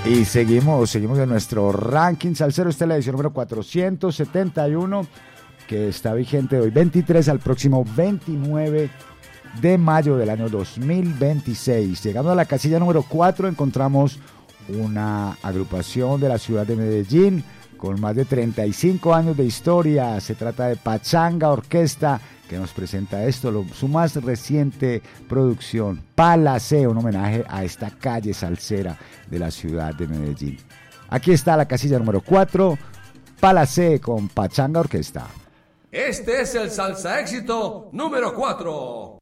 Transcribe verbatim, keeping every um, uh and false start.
Y seguimos, seguimos en nuestro ranking salsero. Esta es la edición número cuatrocientos setenta y uno, que está vigente de hoy veintitrés al próximo veintinueve de mayo del año dos mil veintiséis. Llegando a la casilla número cuatro, encontramos una agrupación de la ciudad de Medellín con más de treinta y cinco años de historia. Se trata de Pachanga Orquesta, que nos presenta esto, lo, su más reciente producción, Palacé, un homenaje a esta calle salsera de la ciudad de Medellín. Aquí está la casilla número cuatro, Palacé con Pachanga Orquesta. Este es el salsa éxito número cuatro.